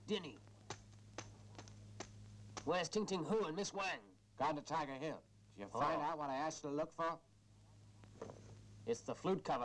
Dinny. Where's Ting Ting Hu and Miss Wang? Gone to Tiger Hill. Did you find out what I asked you to look for? It's the flute cover.